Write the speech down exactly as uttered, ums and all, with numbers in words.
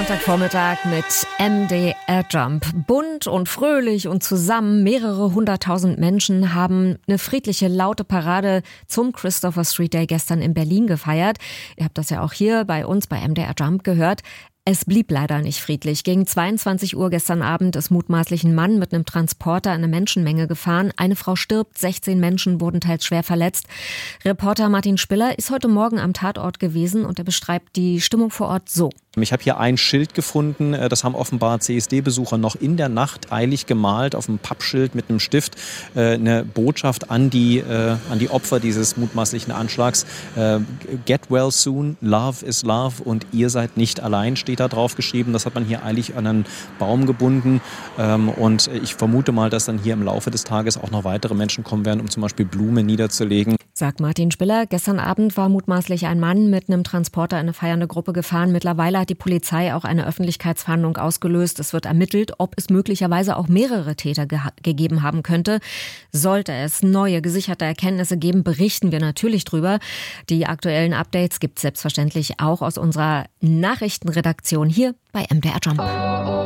Sonntagvormittag mit M D R Jump. Bunt und fröhlich und zusammen mehrere hunderttausend Menschen haben eine friedliche, laute Parade zum Christopher Street Day gestern in Berlin gefeiert. Ihr habt das ja auch hier bei uns bei M D R Jump gehört. Es blieb leider nicht friedlich. Gegen zweiundzwanzig Uhr gestern Abend ist mutmaßlich ein Mann mit einem Transporter in eine Menschenmenge gefahren. Eine Frau stirbt, sechzehn Menschen wurden teils schwer verletzt. Reporter Martin Spiller ist heute Morgen am Tatort gewesen und er beschreibt die Stimmung vor Ort so. Ich habe hier ein Schild gefunden, das haben offenbar C S D-Besucher noch in der Nacht eilig gemalt auf einem Pappschild mit einem Stift. Eine Botschaft an die, an die Opfer dieses mutmaßlichen Anschlags. Get well soon, love is love und ihr seid nicht allein, steht da drauf geschrieben. Das hat man hier eilig an einen Baum gebunden. Und ich vermute mal, dass dann hier im Laufe des Tages auch noch weitere Menschen kommen werden, um zum Beispiel Blumen niederzulegen. Sagt Martin Spiller. Gestern Abend war mutmaßlich ein Mann mit einem Transporter in eine feiernde Gruppe gefahren. Mittlerweile hat die Polizei auch eine Öffentlichkeitsfahndung ausgelöst. Es wird ermittelt, ob es möglicherweise auch mehrere Täter ge- gegeben haben könnte. Sollte es neue gesicherte Erkenntnisse geben, berichten wir natürlich drüber. Die aktuellen Updates gibt es selbstverständlich auch aus unserer Nachrichtenredaktion hier bei M D R Jump.